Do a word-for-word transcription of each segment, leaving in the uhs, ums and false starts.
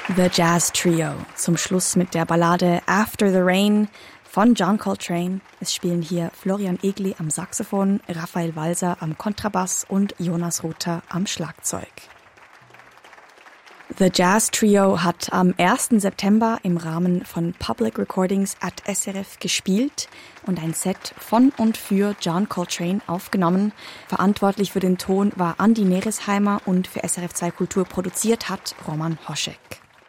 The Jazz Trio, zum Schluss mit der Ballade After the Rain von John Coltrane. Es spielen hier Florian Egli am Saxophon, Raphael Walser am Kontrabass und Jonas Rother am Schlagzeug. The Jazz Trio hat am ersten September im Rahmen von Public Recordings at S R F gespielt und ein Set von und für John Coltrane aufgenommen. Verantwortlich für den Ton war Andi Neresheimer und für S R F zwei Kultur produziert hat Roman Hoschek.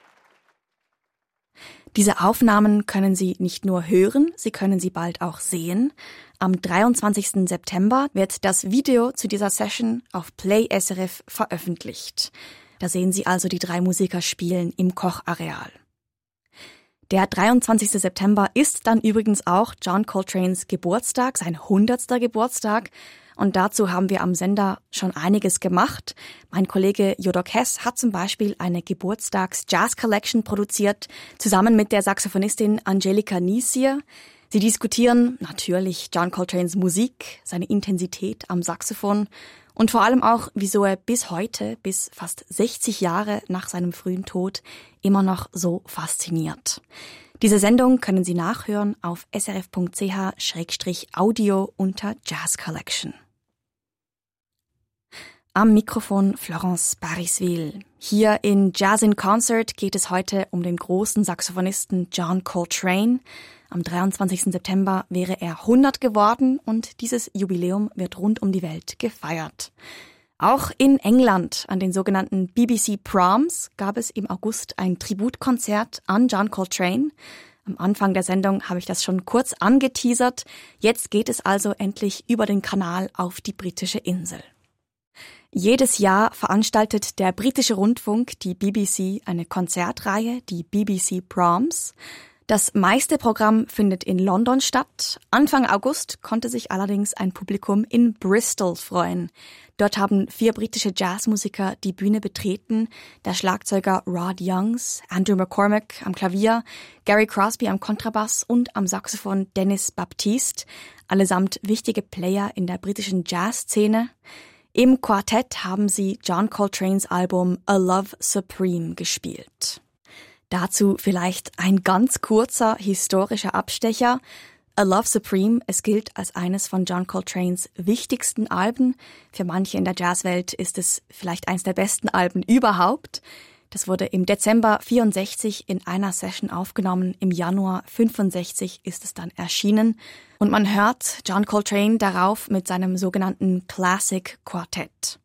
Diese Aufnahmen können Sie nicht nur hören, Sie können sie bald auch sehen. Am dreiundzwanzigsten September wird das Video zu dieser Session auf Play S R F veröffentlicht. Da sehen Sie also die drei Musiker spielen im Kochareal. Der dreiundzwanzigsten September ist dann übrigens auch John Coltranes Geburtstag, sein hundertster Geburtstag. Und dazu haben wir am Sender schon einiges gemacht. Mein Kollege Jodok Hess hat zum Beispiel eine Geburtstags-Jazz-Collection produziert, zusammen mit der Saxophonistin Angelika Niesier. Sie diskutieren natürlich John Coltranes Musik, seine Intensität am Saxophon und vor allem auch, wieso er bis heute, bis fast sechzig Jahre nach seinem frühen Tod, immer noch so fasziniert. Diese Sendung können Sie nachhören auf srf punkt c h slash audio unter Jazz Collection. Am Mikrofon Florence Bariswil. Hier in Jazz in Concert geht es heute um den großen Saxophonisten John Coltrane. Am dreiundzwanzigsten September wäre er hundert geworden und dieses Jubiläum wird rund um die Welt gefeiert. Auch in England an den sogenannten B B C Proms gab es im August ein Tributkonzert an John Coltrane. Am Anfang der Sendung habe ich das schon kurz angeteasert. Jetzt geht es also endlich über den Kanal auf die britische Insel. Jedes Jahr veranstaltet der britische Rundfunk, die B B C, eine Konzertreihe, die B B C Proms. Das meiste Programm findet in London statt. Anfang August konnte sich allerdings ein Publikum in Bristol freuen. Dort haben vier britische Jazzmusiker die Bühne betreten. Der Schlagzeuger Rod Youngs, Andrew McCormack am Klavier, Gary Crosby am Kontrabass und am Saxophon Dennis Baptiste. Allesamt wichtige Player in der britischen Jazzszene. Im Quartett haben sie John Coltranes Album A Love Supreme gespielt. Dazu vielleicht ein ganz kurzer historischer Abstecher. A Love Supreme, es gilt als eines von John Coltranes wichtigsten Alben. Für manche in der Jazzwelt ist es vielleicht eines der besten Alben überhaupt. Das wurde im Dezember vierundsechzig in einer Session aufgenommen. Im Januar fünfundsechzig ist es dann erschienen. Und man hört John Coltrane darauf mit seinem sogenannten Classic Quartett.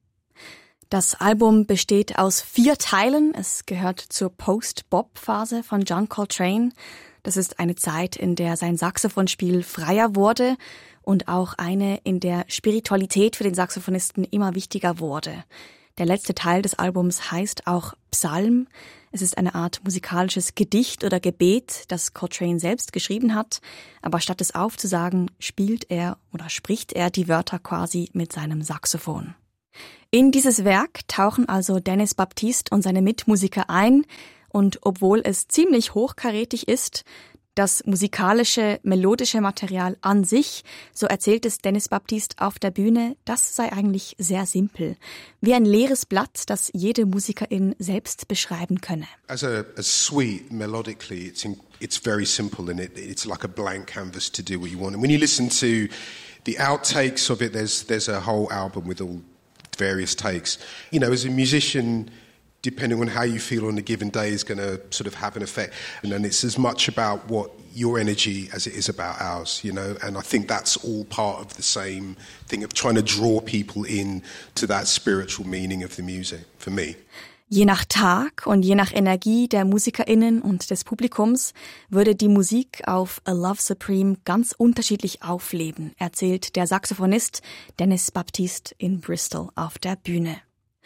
Das Album besteht aus vier Teilen. Es gehört zur Post-Bop-Phase von John Coltrane. Das ist eine Zeit, in der sein Saxophonspiel freier wurde und auch eine, in der Spiritualität für den Saxophonisten immer wichtiger wurde. Der letzte Teil des Albums heißt auch Psalm. Es ist eine Art musikalisches Gedicht oder Gebet, das Coltrane selbst geschrieben hat. Aber statt es aufzusagen, spielt er oder spricht er die Wörter quasi mit seinem Saxophon. In dieses Werk tauchen also Dennis Baptiste und seine Mitmusiker ein. Und obwohl es ziemlich hochkarätig ist, das musikalische, melodische Material an sich, so erzählt es Dennis Baptiste auf der Bühne, das sei eigentlich sehr simpel. Wie ein leeres Blatt, das jede Musikerin selbst beschreiben könne. As a, a suite, melodically, it's, in, it's very simple and it, it's like a blank canvas to do what you want. And when you listen to the outtakes of it, there's, there's a whole album with all various takes. You know, as a musician, depending on how you feel on a given day is going to sort of have an effect. And then it's as much about what your energy as it is about ours, you know. And I think that's all part of the same thing of trying to draw people in to that spiritual meaning of the music, for me. Je nach Tag und je nach Energie der MusikerInnen und des Publikums würde die Musik auf A Love Supreme ganz unterschiedlich aufleben, erzählt der Saxophonist Dennis Baptiste in Bristol auf der Bühne.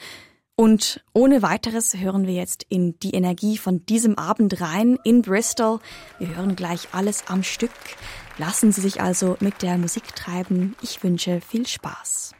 Und ohne weiteres hören wir jetzt in die Energie von diesem Abend rein in Bristol. Wir hören gleich alles am Stück. Lassen Sie sich also mit der Musik treiben. Ich wünsche viel Spaß.